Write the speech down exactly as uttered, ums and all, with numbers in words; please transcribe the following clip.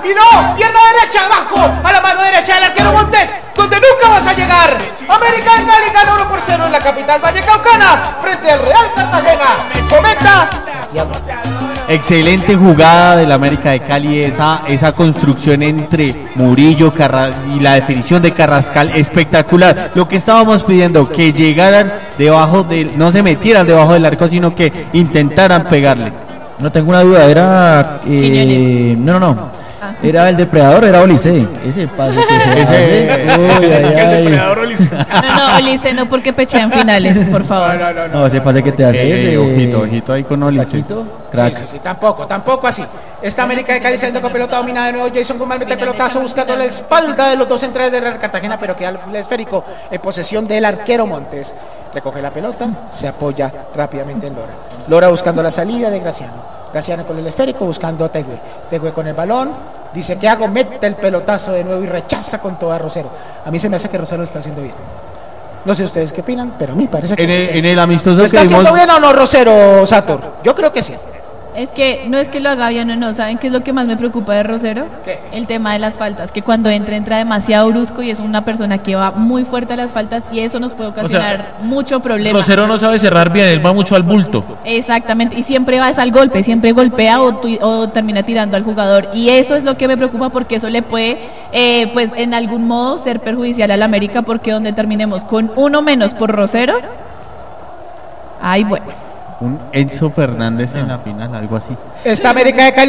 y no, pierna derecha abajo, a la mano derecha del arquero Montes, donde nunca vas a llegar. América de Cali gana uno por cero en la capital vallecaucana frente al Real Cartagena. Comenta Santiago. Excelente jugada del América de Cali, esa, esa construcción entre Murillo Carra- y la definición de Carrascal, espectacular. Lo que estábamos pidiendo, que llegaran debajo del, no se metieran debajo del arco, sino que intentaran pegarle. No tengo una duda, era eh, no, no, no. Era el depredador, era Olise. Ese pase que se Ese- hace. Uy, ay, Es que el ay. depredador Olise. No, no, Olise, no, porque pechean finales, por favor. No, no, no, No, ese pase que te hace Eh, ese. ojito, ojito ahí con Olise. Taquito, crack. Sí, sí, sí, tampoco, tampoco así. Esta América de Cali saliendo con pelota dominada de nuevo. Jason Guzmán mete el pelotazo buscando la espalda de los dos centrales de Real Cartagena, pero queda el esférico en posesión del arquero Montes. Recoge la pelota, se apoya rápidamente en Lora. Lora buscando la salida de Graciano. Graciano con el esférico buscando a Tegüe. Tegüe con el balón. Dice, ¿qué hago? Mete el pelotazo de nuevo y rechaza con todo a Rosero. A mí se me hace que Rosero lo está haciendo bien. No sé ustedes qué opinan, pero a mí parece que En el, Rosero- en el amistoso ¿Lo que está haciendo vimos, bien o no Rosero, Sator? Yo creo que sí. Es que no es que lo haga bien o no, ¿saben qué es lo que más me preocupa de Rosero? ¿Qué? El tema de las faltas, que cuando entra, entra demasiado brusco y es una persona que va muy fuerte a las faltas y eso nos puede ocasionar mucho problema. Rosero no sabe cerrar bien, él va mucho al bulto. Exactamente, y siempre va al golpe, siempre golpea o, tu- o termina tirando al jugador y eso es lo que me preocupa porque eso le puede, eh, pues en algún modo ser perjudicial al América porque donde terminemos con uno menos por Rosero, ay bueno. un Enzo Fernández en la final, algo así. Esta América de Cali